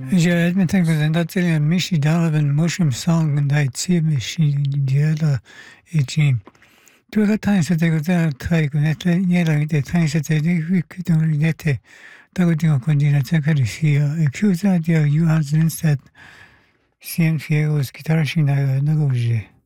جاءت مثلا كنت مشي داربن موشم سانگ دای تی مشی دیالا ایجیم تو را تاین سته گذار تای کنه یه لایده تاین سته دیگه کدوم لیدته تا دیگه کندی نتکرشیا کیوزا دیا یو هنزن ست سیم فیگوس گیتارشین نگوشه